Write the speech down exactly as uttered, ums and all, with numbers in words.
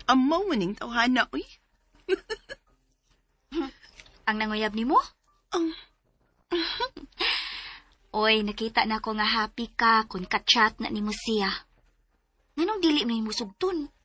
amaw maning tawhana, uy. Ang nanguyab ni mo? Ang... Oy, nakita na ko nga happy ka kung ka-chat na ni mo siya. Nganong dili mo yung musugton?